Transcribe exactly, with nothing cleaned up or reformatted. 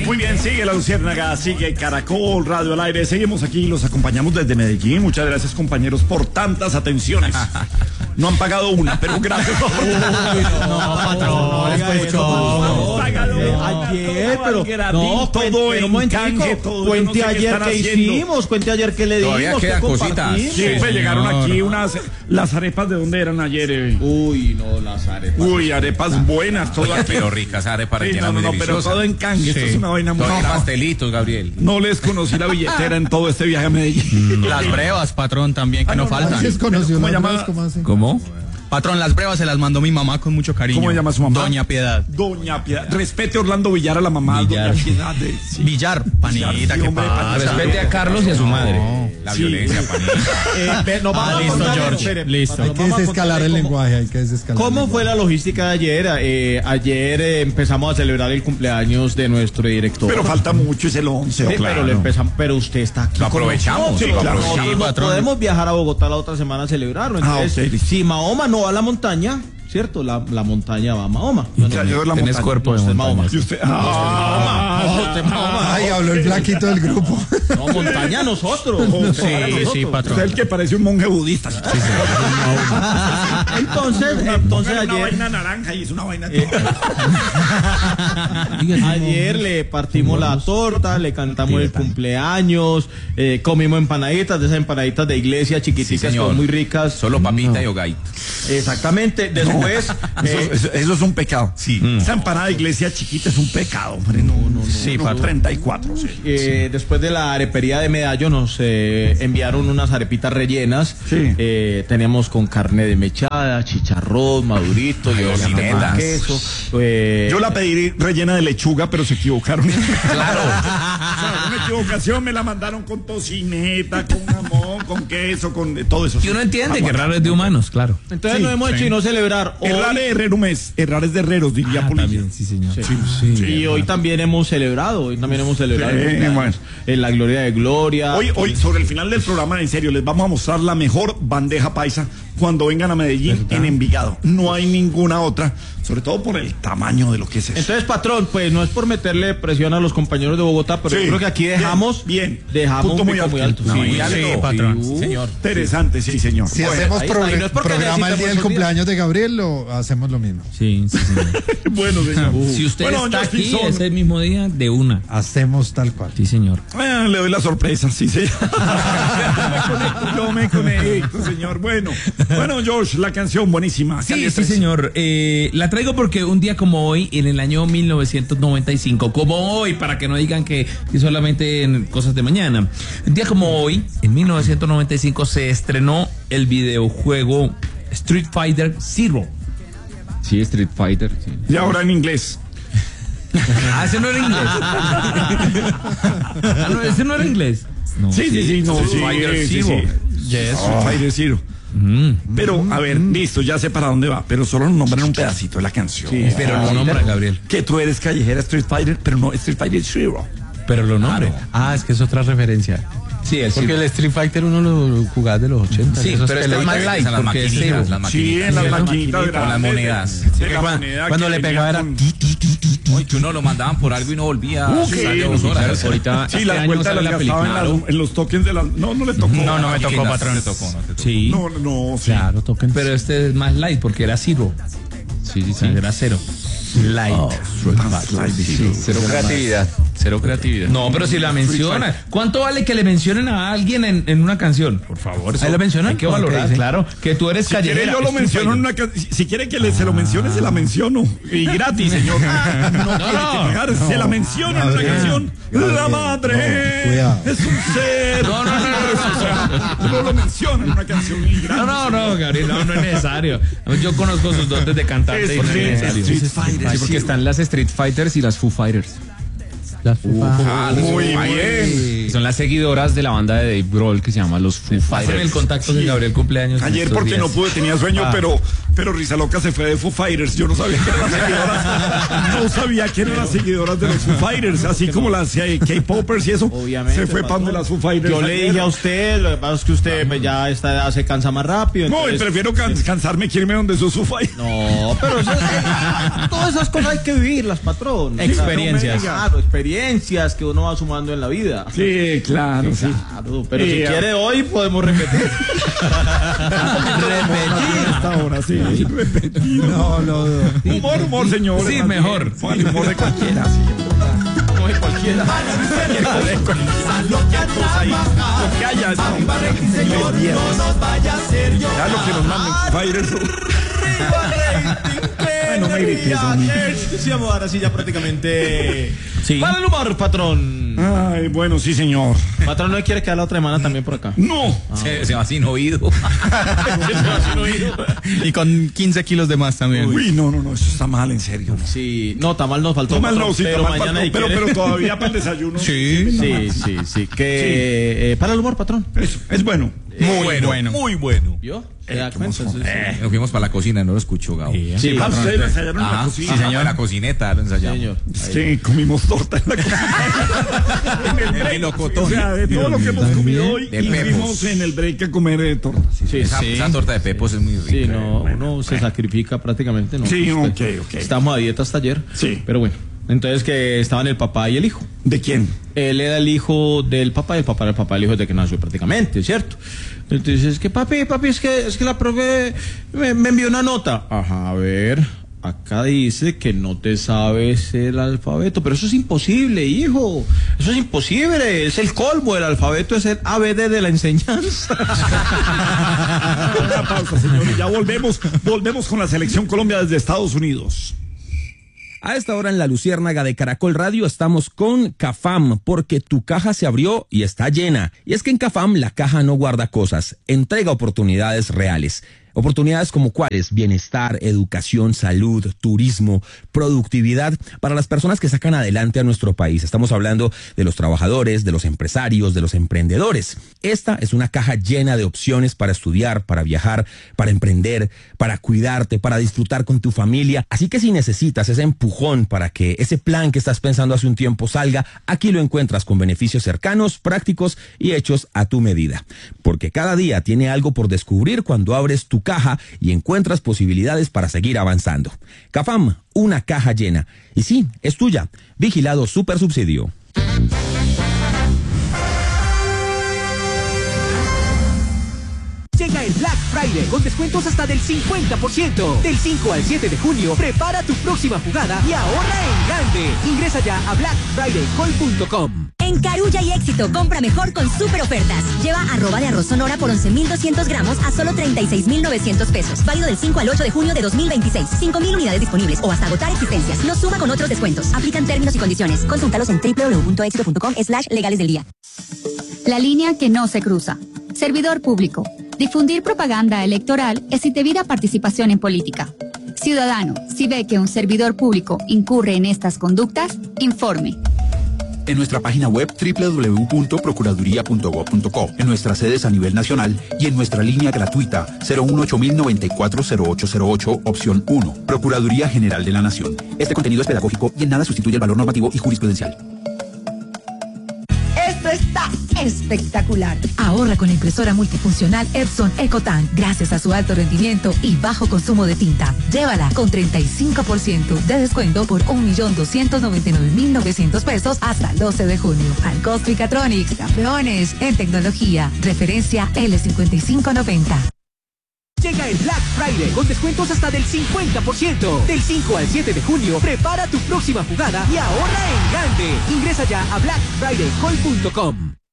Muy bien, sigue La Luciérnaga, sigue Caracol Radio al aire. Seguimos aquí, los acompañamos desde Medellín. Muchas gracias, compañeros, por tantas atenciones. No han pagado una, pero gracias. No, patrón, no les escuchó. Ayer, pero no, todo en canje, todo. Cuente ayer qué hicimos, cuente ayer qué le dimos. Todavía quedan cositas. Sí, pues llegaron aquí unas, las arepas, ¿de dónde eran ayer? Eh? Uy, no, las arepas. Uy, arepas buenas, todas. Pero ricas arepas Sí, rellenas no, no, muy no, pero deliciosas. todo en canje, esto Sí. es una vaina muy Todo en brava. pastelitos, Gabriel. No les conocí la billetera en todo este viaje a Medellín. Las brevas, patrón, también, que Ah, no, no, no, faltan. así es conocido, ¿Cómo ¿no? llama? ¿Cómo hace? ¿Cómo? Patrón, las brevas se las mandó mi mamá con mucho cariño. ¿Cómo llama su mamá? Doña Piedad. Doña Piedad. Respete a Orlando Villar, a la mamá. Villar. Doña Piedad. De, sí. Villar, panita, Villar, sí, que hombre, pasa. panita. Respete a Carlos y a su madre. La Sí. violencia, panita. Eh, ve, nos vamos Ah, a listo, contar, George, espere, listo. patrón, Hay que vamos a desescalar el contarle cómo- lenguaje, hay que desescalar. el ¿Cómo lenguaje. fue la logística de ayer? Eh, ayer eh, empezamos a celebrar el cumpleaños de nuestro director. Pero falta mucho, es el once. Sí, claro. pero, lo empezamos, pero usted está aquí. Lo con aprovechamos, nosotros. sí, lo Nosotros aprovechamos. no patrón. podemos viajar a Bogotá la otra semana a celebrarlo. Ah, Entonces, ok, listo. si Mahoma no va a la montaña, ¿cierto? La, la montaña va a Mahoma. No, no, Ya, no, yo la Tenés montaña. cuerpo no, de usted es montaña. Mahoma. Y usted. Ah, No, usted es Mahoma. Ay, habló el flaquito del grupo. No, montaña nosotros. Sí, Para sí, nosotros. patrón. usted es el que parece un monje budista. Entonces, Una- entonces una ayer. vaina naranja y es una vaina. Ayer le partimos la torta, le cantamos el cumpleaños, eh, comimos empanaditas, de esas empanaditas de iglesia Sí, chiquiticas, señor. son muy ricas. Solo papita y hogaito. Exactamente. Después, Eso, eh, eso- eso es un pecado. Sí. Esa empanada de iglesia chiquita es un pecado, hombre. No, no, no. Sí, no, patrón. treinta y cuatro, sí. eh, después de la arepería de Medallo nos eh, enviaron unas arepitas rellenas. Sí. Eh, teníamos con carne de mechada, chicharrón, madurito, y Golosinetas. queso. eh, Yo la pedí rellena de lechuga, pero se equivocaron. Claro. O sea, una equivocación, me la mandaron con tocineta, con jamón, con queso, con todo eso. Y uno entiende que raro es de humanos, claro. Entonces Sí, nos hemos hecho y no celebrar. Hoy- Errar es herrero mes, errar es de herreros, diría Ah, Polilla. también, sí, señor. y hoy también hemos celebrado, hoy también hemos celebrado Sí, el cumpleaños, bueno. en la gloria de Gloria. Hoy, hoy, sobre el final del programa, en serio, les vamos a mostrar la mejor bandeja paisa cuando vengan a Medellín en Envigado. No hay ninguna otra, sobre todo por el tamaño de lo que es eso. Entonces, patrón, pues no es por meterle presión a los compañeros de Bogotá, pero Sí. yo creo que aquí dejamos, Bien, bien. dejamos Punto un muy pico muy alto. alto. No, Sí, muy alto. sí, patrón. sí, Señor. Interesante, sí, señor. Si Bueno, hacemos ahí está, proble- y no es porque programa el necesitemos día del el día. cumpleaños de Gabriel, lo hacemos lo mismo. Sí, sí, señor. bueno, señor. Si usted Bueno, está Justin aquí Son, ese mismo día, de una. Hacemos tal cual. Sí, señor. eh, le doy la sorpresa, sí, señor. Yo me conecto, señor. Bueno, bueno, Josh, la canción buenísima. Sí, Calle sí, trece. señor. Eh, la traigo porque un día como hoy, en el año mil novecientos noventa y cinco, como hoy, para que no digan que, que solamente en cosas de mañana, un día como hoy, en mil novecientos noventa y cinco, se estrenó el videojuego Street Fighter Zero. Sí, Street Fighter. Sí. Y ahora en inglés. Ah, ese no era inglés. Ah, no, ese no era inglés. No, Sí, sí, sí, no, Street sí, Fighter sí, Zero. sí. Yes. Street Fighter Zero. Mm. Pero, a ver, listo, ya sé para dónde va, pero solo nos nombran un pedacito de la canción. Pero lo nombra, Gabriel. Que tú eres callejera Street Fighter, pero no Street Fighter Zero. Pero lo nombra. Ah, es que es otra referencia. Sí, el Porque Zero. el Street Fighter uno lo jugaba de los ochenta. Sí, esos pero este es pelitos. más light, En las porque es maquinitas, Zero. las Sí, maquinitas. en las Sí, las maquinitas maquinitas, con las grandes, monedas. de- de Que la cuan- moneda cuando que le venía pegaba era con- ti, ti, ti, ti, ti. Oye, que uno lo mandaban por algo y no volvía. Uh, a sí, salir dos sí, horas. Ahorita, Sí, este las año vueltas sale las la gastaba película. en, las- en los tokens de las... No, no le tocó. No, no me ¿Y qué tocó, gasto patrón. te tocó? No te tocó. Sí. No, no, sí. Claro, toquen. Pero este es más light porque era Zero. Sí, sí, O sea, sí. era cero. Light. Cero creatividad. Cero creatividad. No, pero si la menciona. ¿Cuánto vale que le mencionen a alguien en, en una canción? Por favor. ¿Ahí la mencionan? Hay que Ok, valorar, sí. claro. Que tú eres Si quiere, callejera. yo lo Street menciono en Fighter. una canción. Si quiere que le, se lo mencione, se la menciono. Y gratis, señor. No, tiene que pagar, se la menciona en una canción. La madre No, cuidado. es un ser. No, no, no, no, no. O sea, no lo menciona en una canción. Y gratis. No, no, no, Gabriel, no, no es necesario. Yo conozco sus dotes de cantante y Eso no es sí, necesario. Street Fighter. Sí, porque están las Street Fighters y las Foo Fighters. Las fupas. Ah, Muy muy bien. Son las seguidoras de la banda de Dave Grohl que se llama los Foo Pásenme el Fighters. contacto de Gabriel cumpleaños. en Ayer estos porque días. no pude, tenía sueño, pero, pero Risa Loca se fue de Foo Fighters. Yo no sabía que eran las seguidoras. No sabía que eran las seguidoras de los Foo Fighters, así como las eh, K-Popers y eso. Obviamente, se fue para patrón. donde las Foo Fighters. Yo le ayer. dije a usted, lo que pasa es que usted pues, ya a esta edad se cansa más rápido. No, y entonces- prefiero can- cansarme que irme donde esos Foo Fighters. No, pero eso- todas esas cosas hay que vivirlas, patrón. Experiencias. Claro, experiencias. experiencias que uno va sumando en la vida. Sí, claro, sí. Claro, pero Sí, si ah. quiere hoy podemos repetir. Repetir. Hasta ahora, sí. Repetir. No, no, no. Humor, humor, señor. Sí, mejor. Vale, humor de cualquiera, sí. Como de cualquiera. Lo que haya es ya lo que nos manden, Fighters. Ay, no me grites, hombre. Sí, vamos ahora sí ya prácticamente. Sí. Para el humor, patrón. Ay, bueno, sí, señor. Patrón, ¿no quiere quedar la otra semana también por acá? No. Se, se va sin oído. Y con quince kilos de más también. Uy, no, no, no, eso está mal, en serio. No. Sí, no, tamal nos faltó. Tamal patrón, no, sí, pero tamal mañana faltó, si pero, quiere. pero todavía para el desayuno. Sí. Sí, sí, sí. Que eh, para el humor, patrón. Eso, es bueno. Muy bueno, muy bueno. ¿Vio? ¿Se da cuenta? Sí, sí. Eh, nos fuimos para la cocina, no lo escucho, Gabo. Sí, Sí, patrón. ustedes lo ensayaron en la Ajá, cocina. sí, señor. La cocineta lo ensayamos. Señor. Sí, comimos torta en la cocina. En el break. melocotón. O sea, de todo lo que hemos comido hoy, De y pepos. fuimos en el break a comer eh, torta. Sí, Sí, Esa, sí. esa torta de pepos es muy rica. Sí, no, uno se sacrifica prácticamente, ¿no? Sí, ok, Usted- ok. Estamos a dieta hasta ayer. Sí. Pero bueno, entonces que estaban el papá y el hijo. ¿De quién? Él era el hijo del papá y el papá era el papá del hijo desde que nació prácticamente, ¿cierto? Entonces es que papi, papi, es que, es que la profe me, me envió una nota. Ajá, a ver, acá dice que no te sabes el alfabeto, pero eso es imposible, hijo. Eso es imposible, es el colmo, el alfabeto es el A B D de la enseñanza. Una pausa, señor, y ya volvemos, volvemos con la selección Colombia desde Estados Unidos. A esta hora en la Luciérnaga de Caracol Radio estamos con Cafam, porque tu caja se abrió y está llena. Y es que en Cafam la caja no guarda cosas, entrega oportunidades reales. Oportunidades como cuáles: bienestar, educación, salud, turismo, productividad para las personas que sacan adelante a nuestro país. Estamos hablando de los trabajadores, de los empresarios, de los emprendedores. Esta es una caja llena de opciones para estudiar, para viajar, para emprender, para cuidarte, para disfrutar con tu familia. Así que si necesitas ese empujón para que ese plan que estás pensando hace un tiempo salga, aquí lo encuentras con beneficios cercanos, prácticos y hechos a tu medida. Porque cada día tiene algo por descubrir cuando abres tu caja y encuentras posibilidades para seguir avanzando. Cafam, una caja llena. Y sí, es tuya. Vigilado Supersubsidio. Llega el Black Friday con descuentos hasta del cincuenta por ciento. Del cinco al siete de junio, prepara tu próxima jugada y ahorra en grande. Ingresa ya a black friday call punto com. En Carulla y Éxito, compra mejor con super ofertas. Lleva arroba de arroz Sonora por once mil doscientos gramos a solo treinta y seis mil novecientos pesos. Válido del cinco al ocho de junio de dos mil veintiséis. cinco mil unidades disponibles o hasta agotar existencias. No suma con otros descuentos. Aplican términos y condiciones. Consúltalos en doble u doble u doble u punto éxito punto com slash legales del día. La línea que no se cruza. Servidor público. Difundir propaganda electoral es indebida participación en política. Ciudadano, si ve que un servidor público incurre en estas conductas, informe. En nuestra página web doble u doble u doble u punto procuraduría punto gob punto co, en nuestras sedes a nivel nacional y en nuestra línea gratuita cero uno ocho mil noventa y cuatro cero ocho cero ocho, opción uno. Procuraduría General de la Nación. Este contenido es pedagógico y en nada sustituye el valor normativo y jurisprudencial. Esto está espectacular. Ahorra con la impresora multifuncional Epson EcoTank gracias a su alto rendimiento y bajo consumo de tinta. Llévala con treinta y cinco por ciento de descuento por un millón doscientos noventa y nueve mil novecientos pesos hasta el doce de junio. Alcos Mechatronics, campeones en tecnología. Referencia L cincuenta y cinco noventa. Llega el Black Friday con descuentos hasta del cincuenta por ciento. Del cinco al siete de junio, prepara tu próxima jugada y ahorra en grande. Ingresa ya a black friday call punto com.